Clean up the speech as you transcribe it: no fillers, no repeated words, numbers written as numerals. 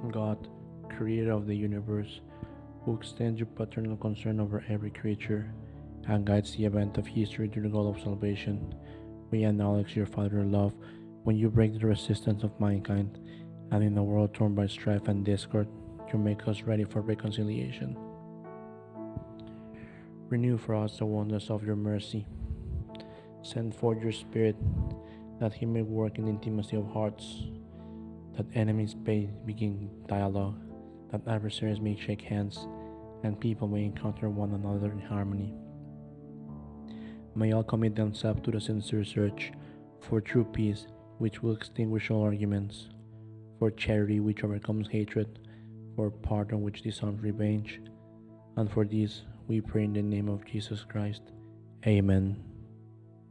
God, creator of the universe, who extends your paternal concern over every creature and guides the event of history to the goal of salvation, we acknowledge your fatherly love when you break the resistance of mankind, and in a world torn by strife and discord, you make us ready for reconciliation. Renew for us the wonders of your mercy. Send forth your Spirit, that he may work in the intimacy of hearts, that enemies may begin dialogue, that adversaries may shake hands, and people may encounter one another in harmony. May all commit themselves to the sincere search for true peace, which will extinguish all arguments, for charity which overcomes hatred, for pardon which disarms revenge, and for this we pray in the name of Jesus Christ. Amen.